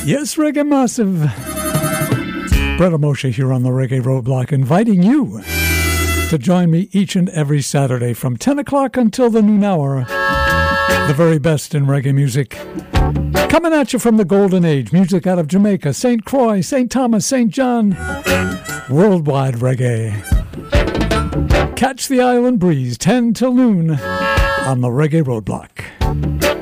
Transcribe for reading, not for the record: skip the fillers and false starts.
Yes, Reggae Massive. Brother Moshe here on the Reggae Roadblock, inviting you to join me each and every Saturday from 10 o'clock until the noon hour. The very best in reggae music. Coming at you from the Golden Age. Music out of Jamaica, St. Croix, St. Thomas, St. John. Worldwide reggae. Catch the island breeze, 10 till noon on the Reggae Roadblock.